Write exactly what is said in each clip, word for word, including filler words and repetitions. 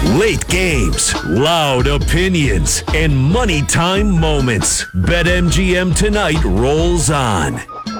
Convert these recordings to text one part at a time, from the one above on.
Late games, loud opinions, and money time moments. BetMGM tonight rolls on.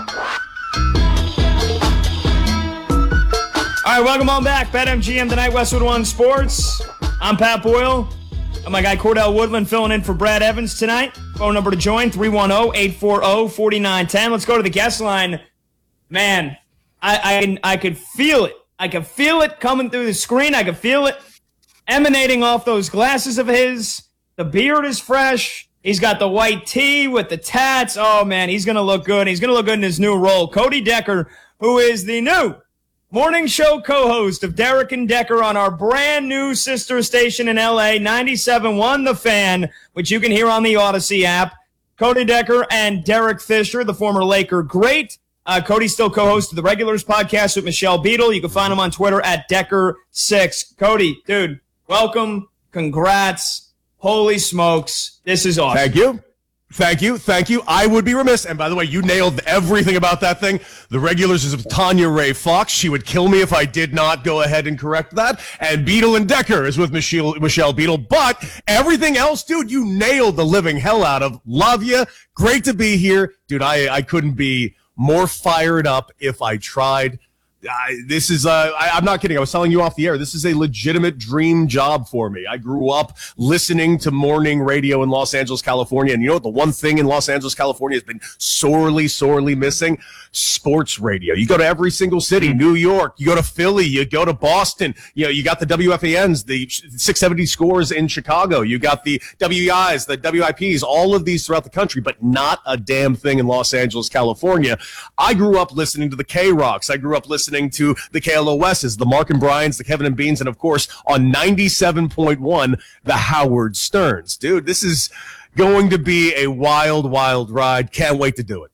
All right, welcome on back. BetMGM tonight, Westwood One Sports. I'm Pat Boyle. And my guy Cordell Woodland filling in for Brad Evans tonight. Phone number to join, three one zero, eight four zero, four nine one zero. Let's go to the guest line. Man, I, I, I could feel it. I could feel it coming through the screen. I could feel it emanating off those glasses of his. The beard is fresh. He's got the white tee with the tats. Oh, man, he's going to look good. He's going to look good in his new role. Cody Decker, who is the new morning show co-host of Derek and Decker on our brand new sister station in L A, ninety-seven point one The Fan, which you can hear on the Odyssey app. Cody Decker and Derek Fisher, the former Laker great. Uh, Cody still co-hosts the Regulars podcast with Michelle Beadle. You can find him on Twitter at Decker six. Cody, dude, welcome. Congrats. Holy smokes. This is awesome. Thank you. Thank you. Thank you. I would be remiss. And by the way, you nailed everything about that thing. The Regulars is of Tanya Ray Fox. She would kill me if I did not go ahead and correct that. And Beadle and Decker is with Michelle, Michelle Beadle. But everything else, dude, you nailed the living hell out of. Love you. Great to be here. Dude, I, I couldn't be more fired up if I tried. I, this is, uh, I, I'm not kidding. I was telling you off the air. This is a legitimate dream job for me. I grew up listening to morning radio in Los Angeles, California. And you know what? The one thing in Los Angeles, California has been sorely, sorely missing? Sports radio. You go to every single city, New York, you go to Philly, you go to Boston. You know, you got the W F A Ns, the six seventy scores in Chicago. You got the W E Is, the W I Ps, all of these throughout the country, but not a damn thing in Los Angeles, California. I grew up listening to the K-Rocks. I grew up listening to the K L O S's, the Mark and Brian's, the Kevin and Beans, and of course on ninety-seven point one, the Howard Sterns. Dude, this is going to be a wild, wild ride. Can't wait to do it.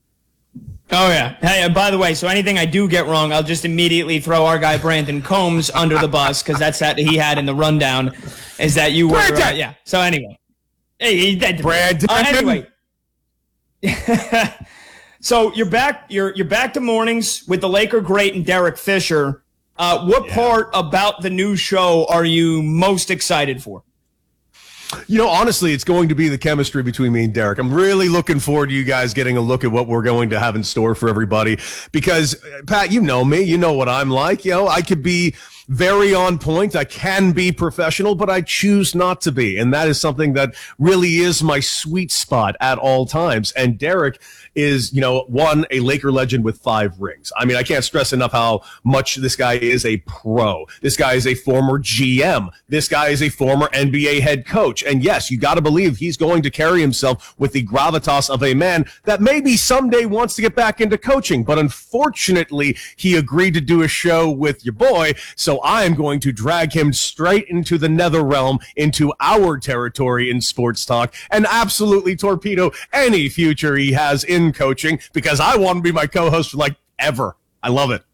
Oh, yeah. Hey, and by the way, so anything I do get wrong, I'll just immediately throw our guy Brandon Combs under the bus, because that's that he had in the rundown, is that you were, uh, yeah. So anyway. Hey, he did. Brandon. Uh, anyway. So you're back, you're, you're back to mornings with the Laker great and Derek Fisher. Uh, what yeah. part about the new show are you most excited for? You know, honestly, it's going to be the chemistry between me and Derek. I'm really looking forward to you guys getting a look at what we're going to have in store for everybody. Because, Pat, you know me. You know what I'm like. You know, I could be very on point. I can be professional, but I choose not to be. And that is something that really is my sweet spot at all times. And Derek is, you know, one, a Laker legend with five rings. I mean, I can't stress enough how much this guy is a pro. This guy is a former G M. This guy is a former N B A head coach. And yes, you got to believe he's going to carry himself with the gravitas of a man that maybe someday wants to get back into coaching. But unfortunately, he agreed to do a show with your boy. So I am going to drag him straight into the nether realm, into our territory in sports talk, and absolutely torpedo any future he has in coaching, because I want to be my co-host for like ever. I love it.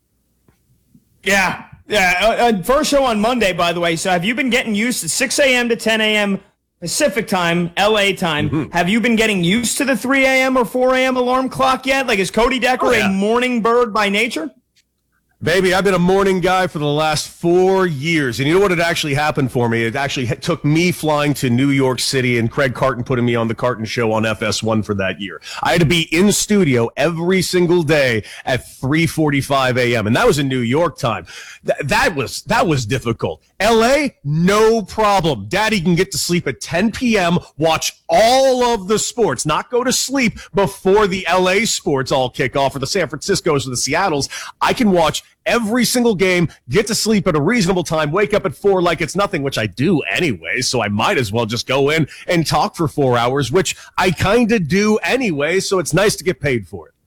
Yeah. Yeah. Uh, first show on Monday, by the way. So have you been getting used to six a.m. to ten a.m. Pacific time, L A time? Mm-hmm. Have you been getting used to the three a.m. or four a.m. alarm clock yet? Like, is Cody Decker oh, yeah. a morning bird by nature? Baby, I've been a morning guy for the last four years. And you know what had actually happened for me? It actually took me flying to New York City and Craig Carton putting me on the Carton Show on F S one for that year. I had to be in studio every single day at three forty-five a.m. And that was in New York time. Th- that was, that was difficult. L A, no problem. Daddy can get to sleep at ten p.m., watch all of the sports, not go to sleep before the L A sports all kick off, or the San Franciscos or the Seattles. I can watch every single game, get to sleep at a reasonable time, wake up at four like it's nothing, which I do anyway, so I might as well just go in and talk for four hours, which I kind of do anyway, so it's nice to get paid for it.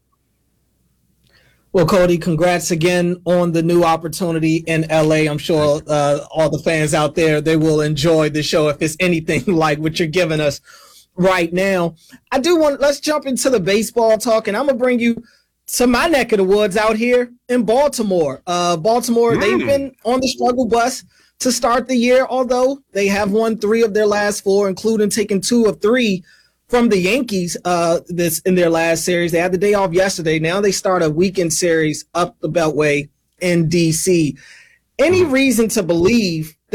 Well, Cody, congrats again on the new opportunity in L A. I'm sure uh, all the fans out there, they will enjoy the show if it's anything like what you're giving us right now. I do want, let's jump into the baseball talk, and I'm going to bring you to my neck of the woods out here in Baltimore. Uh, Baltimore, mm. they've been on the struggle bus to start the year, although they have won three of their last four, including taking two of three from the Yankees uh, this in their last series. They had the day off yesterday. Now they start a weekend series up the Beltway in D C. Any reason to believe